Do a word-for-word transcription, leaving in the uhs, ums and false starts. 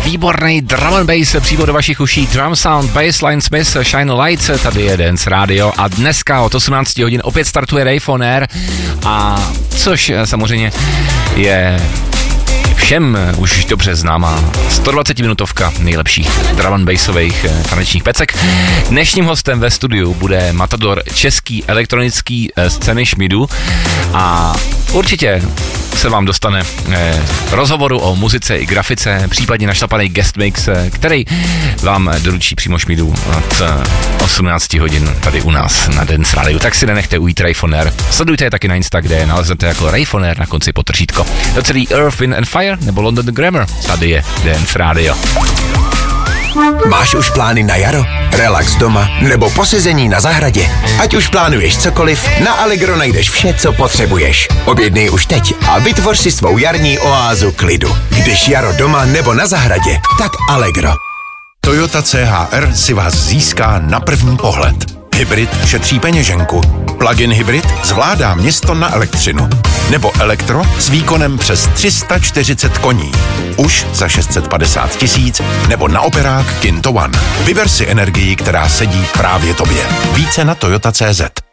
výborný drum and bass přímo do vašich uší. Drum Sound, Bassline Smith, Shine Lights, tady je Dance Radio a dneska od osmnáct hodin opět startuje Rave on Air, a což samozřejmě je všem už dobře známá sto dvacet minutovka nejlepších drum and bassových tanečních pecek. Dnešním hostem ve studiu bude matador český elektronický scény Šmidu a určitě se vám dostane eh, rozhovoru o muzice i grafice, případně našlapaný guest mix, eh, který vám doručí přímo Šmidu od eh, osmnáct hodin tady u nás na Dance Radio. Tak si nenechte ujít Rave on Air. Sledujte je taky na Insta, kde je naleznete jako Rave on Air na konci potržítko. Do celý Earth, Wind and Fire nebo London Grammar. Tady je Dance Radio. Máš už plány na jaro? Relax doma nebo posezení na zahradě? Ať už plánuješ cokoliv, na Allegro najdeš vše, co potřebuješ. Objednej už teď a vytvoř si svou jarní oázu klidu. Když jaro doma nebo na zahradě, tak Allegro. Toyota C H R si vás získá na první pohled. Hybrid šetří peněženku. Plug-in hybrid zvládá město na elektřinu. Nebo elektro s výkonem přes tři sta čtyřicet koní. Už za šest set padesát tisíc nebo na operák Kinto One. Vyber si energii, která sedí právě tobě. Více na Toyota tečka cé zet.